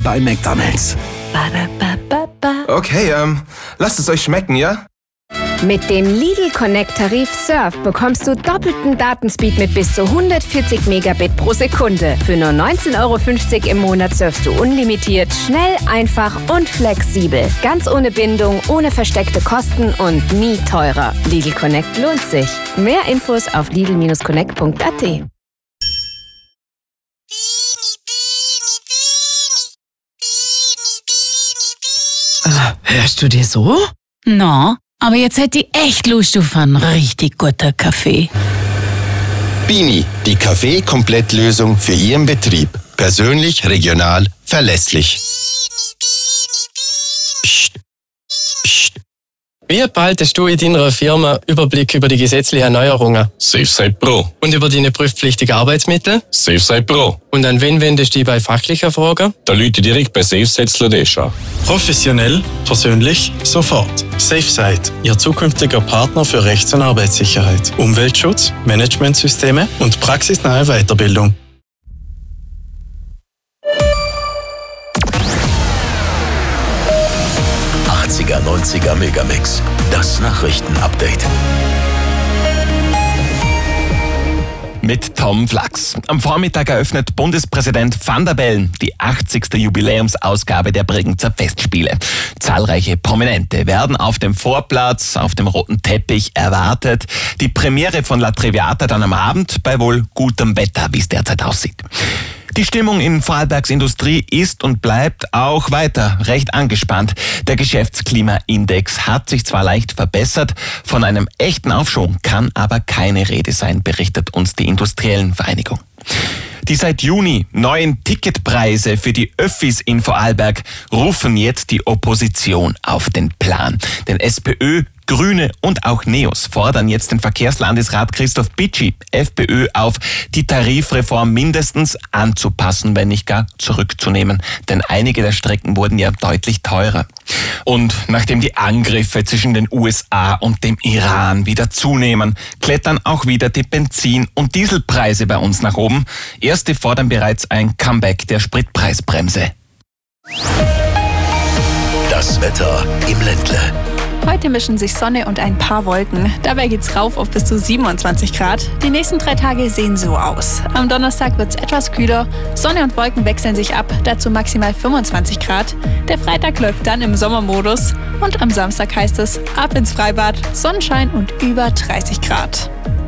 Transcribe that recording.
bei McDonald's. Okay, lasst es euch schmecken, ja? Mit dem Lidl Connect Tarif Surf bekommst du doppelten Datenspeed mit bis zu 140 Megabit pro Sekunde. Für nur 19,50 € im Monat surfst du unlimitiert, schnell, einfach und flexibel. Ganz ohne Bindung, ohne versteckte Kosten und nie teurer. Lidl Connect lohnt sich. Mehr Infos auf lidl-connect.at. Hörst du dir so? No, aber jetzt hätte ich echt Lust auf einen richtig guten Kaffee. Bini, die Kaffee-Komplettlösung für Ihren Betrieb. Persönlich, regional, verlässlich. Psst. Psst. Wie behaltest du in deiner Firma Überblick über die gesetzlichen Neuerungen? SafeSite Pro. Und über deine prüfpflichtigen Arbeitsmittel? SafeSite Pro. Und an wen wendest du dich bei fachlichen Fragen? Da Leute direkt bei SafeSite an. Professionell, persönlich, sofort. SafeSite, Ihr zukünftiger Partner für Rechts- und Arbeitssicherheit, Umweltschutz, Managementsysteme und praxisnahe Weiterbildung. 80er, 90er Megamix. Das Nachrichtenupdate. Mit Tom Flachs. Am Vormittag eröffnet Bundespräsident Van der Bellen die 80. Jubiläumsausgabe der Bregenzer Festspiele. Zahlreiche Prominente werden auf dem Vorplatz, auf dem roten Teppich erwartet. Die Premiere von La Traviata dann am Abend bei wohl gutem Wetter, wie es derzeit aussieht. Die Stimmung in Vorarlbergs Industrie ist und bleibt auch weiter recht angespannt. Der Geschäftsklimaindex hat sich zwar leicht verbessert, von einem echten Aufschwung kann aber keine Rede sein, berichtet uns die Industriellenvereinigung. Die seit Juni neuen Ticketpreise für die Öffis in Vorarlberg rufen jetzt die Opposition auf den Plan. Denn SPÖ, Grüne und auch NEOS fordern jetzt den Verkehrslandesrat Christoph Bitschi, FPÖ, auf, die Tarifreform mindestens anzupassen, wenn nicht gar zurückzunehmen. Denn einige der Strecken wurden ja deutlich teurer. Und nachdem die Angriffe zwischen den USA und dem Iran wieder zunehmen, klettern auch wieder die Benzin- und Dieselpreise bei uns nach oben. Erste fordern bereits ein Comeback der Spritpreisbremse. Das Wetter im Ländle. Heute mischen sich Sonne und ein paar Wolken. Dabei geht's rauf auf bis zu 27 Grad. Die nächsten 3 Tage sehen so aus. Am Donnerstag wird's etwas kühler. Sonne und Wolken wechseln sich ab, dazu maximal 25 Grad. Der Freitag läuft dann im Sommermodus. Und am Samstag heißt es ab ins Freibad, Sonnenschein und über 30 Grad.